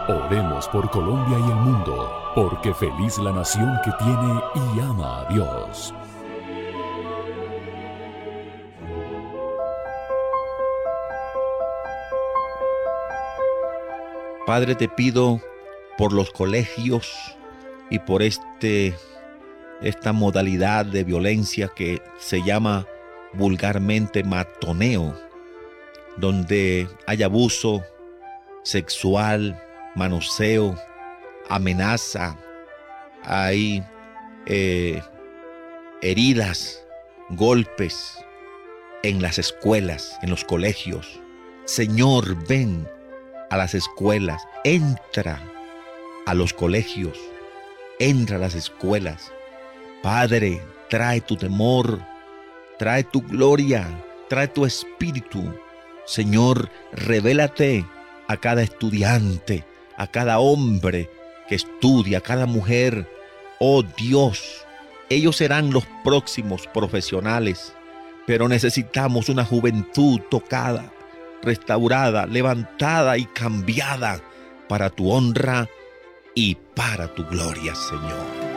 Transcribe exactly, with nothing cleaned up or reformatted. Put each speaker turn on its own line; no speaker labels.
Oremos por Colombia y el mundo, porque feliz la nación que tiene y ama a Dios.
Padre, te pido por los colegios y por este, esta modalidad de violencia que se llama vulgarmente matoneo, donde hay abuso sexual, manoseo, amenaza, hay eh, heridas, golpes en las escuelas, en los colegios. Señor, ven a las escuelas, entra a los colegios, entra a las escuelas. Padre, trae tu temor, trae tu gloria, trae tu espíritu. Señor, revélate a cada estudiante, a cada hombre que estudia, a cada mujer. Oh Dios, ellos serán los próximos profesionales, pero necesitamos una juventud tocada, restaurada, levantada y cambiada para tu honra y para tu gloria, Señor.